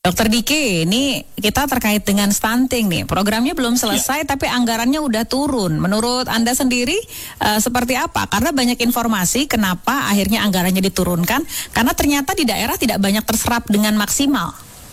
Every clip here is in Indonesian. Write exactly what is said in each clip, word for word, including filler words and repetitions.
Dokter Diki, ini kita terkait dengan stunting nih. Programnya belum selesai, ya. Tapi anggarannya udah turun. Menurut Anda sendiri uh, seperti apa? Karena banyak informasi kenapa akhirnya anggarannya diturunkan. Karena ternyata di daerah tidak banyak terserap dengan maksimal.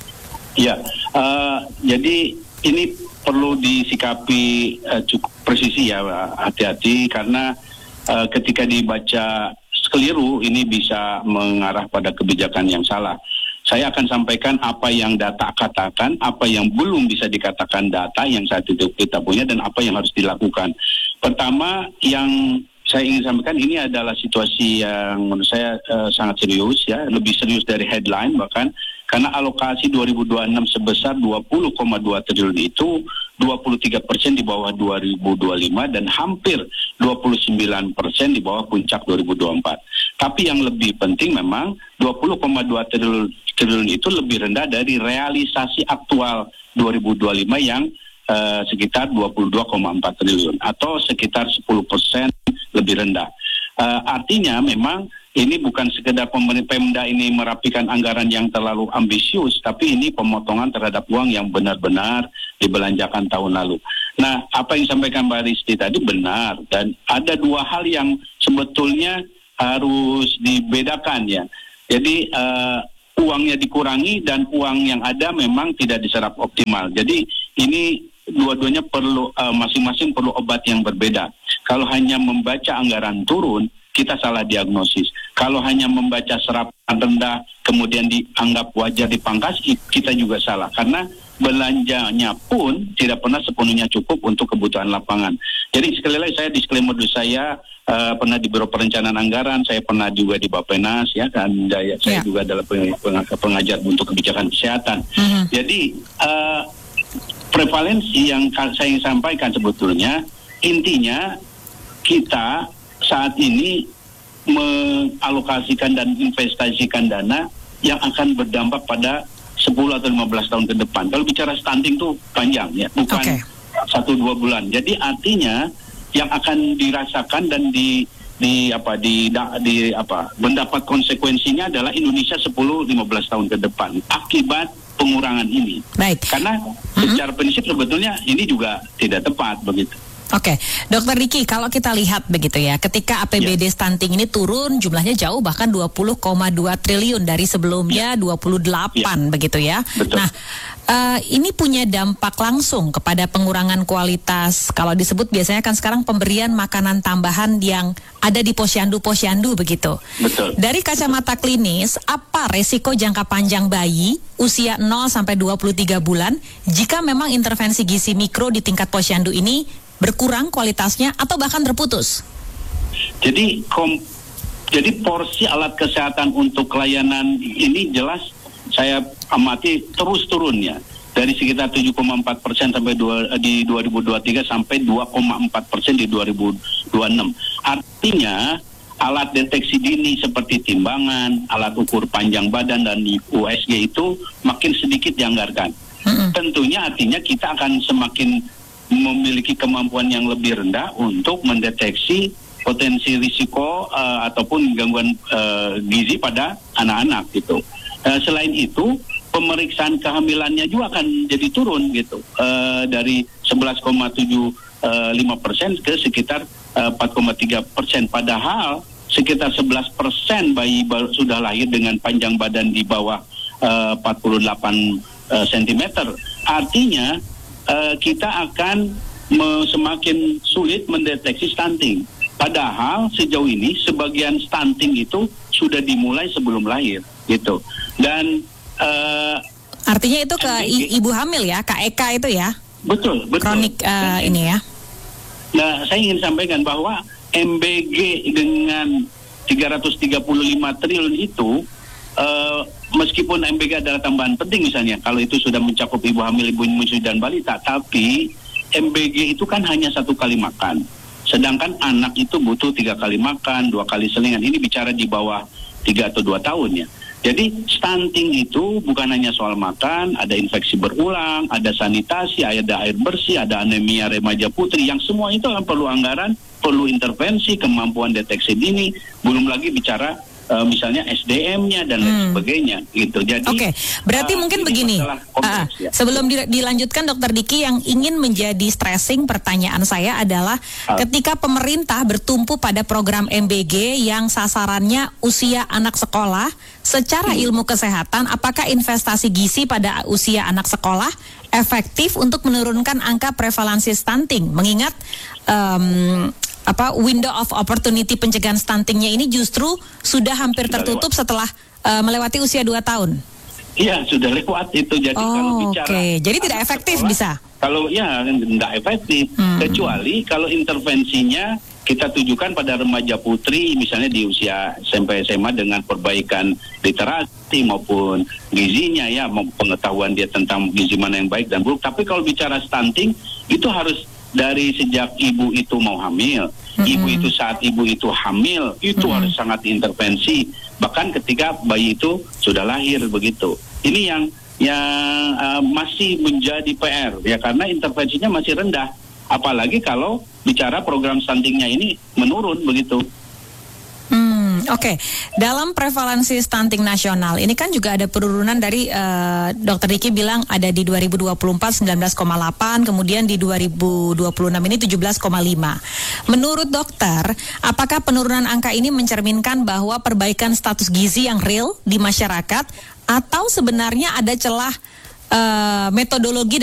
Ya, uh, jadi ini perlu disikapi uh, cukup presisi ya, hati-hati karena uh, ketika dibaca keliru ini bisa mengarah pada kebijakan yang salah. Saya akan sampaikan apa yang data katakan, apa yang belum bisa dikatakan data yang saat itu kita punya, dan apa yang harus dilakukan. Pertama, yang saya ingin sampaikan ini adalah situasi yang menurut saya uh, sangat serius, ya, lebih serius dari headline bahkan, karena alokasi dua ribu dua puluh enam sebesar dua puluh koma dua triliun itu dua puluh tiga persen di bawah dua ribu dua puluh lima dan hampir dua puluh sembilan persen di bawah puncak dua ribu dua puluh empat. Tapi yang lebih penting memang dua puluh koma dua triliun, triliun itu lebih rendah dari realisasi aktual dua ribu dua puluh lima yang uh, sekitar dua puluh dua koma empat triliun atau sekitar sepuluh persen lebih rendah. Uh, artinya memang ini bukan sekedar pemerintah Pemda ini merapikan anggaran yang terlalu ambisius, tapi ini pemotongan terhadap uang yang benar-benar dibelanjakan tahun lalu. Nah, apa yang disampaikan Mbak Risti tadi benar, dan ada dua hal yang sebetulnya harus dibedakan ya. Jadi uh, uangnya dikurangi dan uang yang ada memang tidak diserap optimal. Jadi ini dua-duanya perlu uh, masing-masing perlu obat yang berbeda. Kalau hanya membaca anggaran turun, kita salah diagnosis. Kalau hanya membaca serapan rendah kemudian dianggap wajar dipangkas, kita juga salah. Karena belanjanya pun tidak pernah sepenuhnya cukup untuk kebutuhan lapangan. Jadi sekali lagi saya disclaimer dulu, saya uh, pernah di Biro Perencanaan Anggaran, saya pernah juga di Bappenas, ya, dan saya, saya yeah. juga adalah peng, peng, pengajar untuk kebijakan kesehatan. Mm-hmm. Jadi uh, prevalensi yang saya ingin sampaikan sebetulnya, intinya kita saat ini mengalokasikan dan investasikan dana yang akan berdampak pada sepuluh atau lima belas tahun ke depan. Kalau bicara stunting itu panjang ya, bukan okay. satu dua bulan. Jadi artinya yang akan dirasakan dan di di apa di, di apa mendapat konsekuensinya adalah Indonesia sepuluh sampai lima belas tahun ke depan akibat pengurangan ini. Baik. Karena mm-hmm. secara prinsip sebetulnya ini juga tidak tepat begitu. Oke, Dokter Diki, kalau kita lihat begitu ya, ketika A P B D ya. stunting ini turun jumlahnya jauh bahkan dua puluh koma dua triliun dari sebelumnya ya. dua puluh delapan ya. begitu ya. Betul. Nah, uh, ini punya dampak langsung kepada pengurangan kualitas. Kalau disebut biasanya kan sekarang pemberian makanan tambahan yang ada di posyandu-posyandu begitu. Betul. Dari kacamata klinis, apa resiko jangka panjang bayi usia nol sampai dua puluh tiga bulan jika memang intervensi gizi mikro di tingkat posyandu ini berkurang kualitasnya atau bahkan terputus? Jadi kom, jadi porsi alat kesehatan untuk layanan ini jelas saya amati terus turunnya dari sekitar tujuh koma empat persen sampai dua, di dua ribu dua puluh tiga sampai dua koma empat persen di dua ribu dua puluh enam. Artinya alat deteksi dini seperti timbangan, alat ukur panjang badan dan U S G itu makin sedikit dianggarkan. Mm-hmm. Tentunya artinya kita akan semakin memiliki kemampuan yang lebih rendah untuk mendeteksi potensi risiko uh, ataupun gangguan uh, gizi pada anak-anak gitu. Uh, selain itu, pemeriksaan kehamilannya juga akan jadi turun gitu, uh, dari sebelas koma tujuh lima persen ke sekitar uh, empat koma tiga persen. Padahal sekitar sebelas persen bayi baru sudah lahir dengan panjang badan di bawah uh, empat puluh delapan sentimeter. Artinya Uh, kita akan me- semakin sulit mendeteksi stunting. Padahal sejauh ini sebagian stunting itu sudah dimulai sebelum lahir, gitu. Dan uh, artinya itu ke i- ibu hamil ya, K E K itu ya? Betul, betul. Kronik uh, ini ya. Nah, saya ingin sampaikan bahwa M B G dengan tiga ratus tiga puluh lima triliun itu, Uh, meskipun M B G adalah tambahan penting misalnya kalau itu sudah mencakup ibu hamil, ibu menyusui dan balita, tapi M B G itu kan hanya satu kali makan, sedangkan anak itu butuh tiga kali makan, dua kali selingan. Ini bicara di bawah tiga atau dua tahun ya. Jadi stunting itu bukan hanya soal makan, ada infeksi berulang, ada sanitasi, ada air bersih, ada anemia remaja putri, yang semua itu kan perlu anggaran, perlu intervensi, kemampuan deteksi dini, belum lagi bicara uh, misalnya S D M-nya dan lain hmm. sebagainya gitu. Jadi Oke, okay. berarti uh, mungkin begini. Kompleks, uh, ya. Sebelum di, dilanjutkan Dokter Diki, yang ingin menjadi stressing pertanyaan saya adalah uh. ketika pemerintah bertumpu pada program M B G yang sasarannya usia anak sekolah, secara hmm. ilmu kesehatan, apakah investasi gizi pada usia anak sekolah efektif untuk menurunkan angka prevalensi stunting? Mengingat um, apa window of opportunity pencegahan stuntingnya ini justru sudah hampir sudah tertutup lewat. setelah uh, melewati usia dua tahun. Iya, sudah lewat itu. Jadi oh, kalau bicara okay. Jadi tidak efektif sekolah, bisa? Kalau ya tidak efektif, hmm. kecuali kalau intervensinya kita tujukan pada remaja putri, misalnya di usia S M P S M A dengan perbaikan literasi maupun gizinya, ya pengetahuan dia tentang gizi mana yang baik dan buruk. Tapi kalau bicara stunting, itu harus dari sejak ibu itu mau hamil, mm-hmm. ibu itu saat ibu itu hamil, itu mm-hmm. harus sangat diintervensi. Bahkan ketika bayi itu sudah lahir begitu. Ini yang yang uh, masih menjadi P R ya, karena intervensinya masih rendah. Apalagi kalau bicara program stuntingnya ini menurun begitu. Hmm, Oke, okay. Dalam prevalensi stunting nasional ini kan juga ada penurunan dari uh, Dokter Diki bilang ada di dua ribu dua puluh empat sembilan belas koma delapan, kemudian di dua ribu dua puluh enam ini tujuh belas koma lima. Menurut dokter, apakah penurunan angka ini mencerminkan bahwa perbaikan status gizi yang real di masyarakat, atau sebenarnya ada celah uh, metodologi